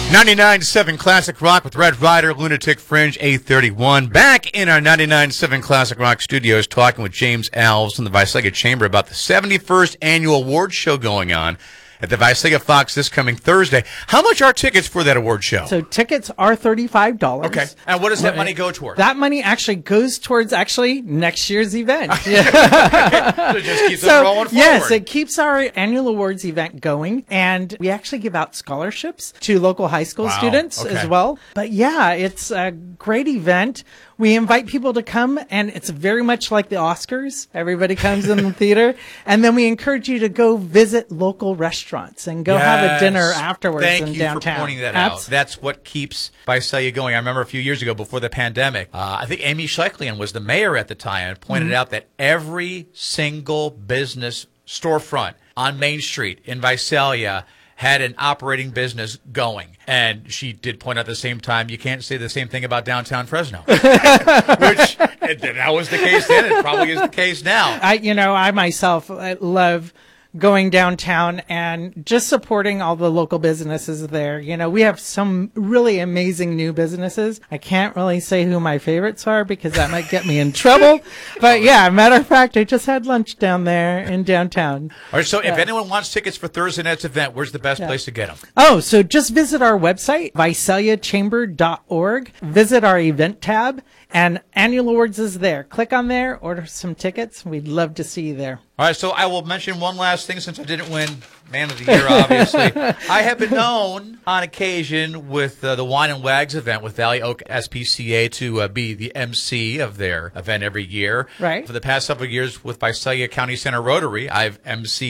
99.7 Classic Rock with Red Rider, Lunatic Fringe, 831. Back in our 99.7 Classic Rock studios talking with James Alves from the Visalia Chamber about the 71st annual award show going on at the Visalia Fox this coming Thursday. How much are tickets for that award show? So tickets are $35. Okay. And what does that money go toward? That money actually goes towards next year's event. So it just keeps it rolling forward. Yes, it keeps our annual awards event going. And we actually give out scholarships to local high school students as well. But yeah, it's a great event. We invite people to come, and it's very much like the Oscars. Everybody comes in the theater. And then we encourage you to go visit local restaurants and go have a dinner afterwards in downtown. Thank you for pointing that out. That's what keeps Visalia going. I remember a few years ago before the pandemic, I think Amy Schleichlian was the mayor at the time and pointed out that every single business storefront on Main Street in Visalia had an operating business going. And she did point out at the same time, you can't say the same thing about downtown Fresno. Which, that was the case then. It probably is the case now. I myself love going downtown and just supporting all the local businesses there. We have some really amazing new businesses. I can't really say who my favorites are because that might get me in trouble. But yeah, matter of fact, I just had lunch down there in downtown. All right, so if anyone wants tickets for Thursday night's event, where's the best place to get them? Oh, so just visit our website, VisaliaChamber.org. Visit our event tab, and Annual Awards is there. Click on there, order some tickets. We'd love to see you there. All right, so I will mention one last thing since I didn't win Man of the Year, obviously. I have been known on occasion with the Wine and Wags event with Valley Oak SPCA to be the MC of their event every year. Right. For the past several years with Visalia County Center Rotary, I've MC'd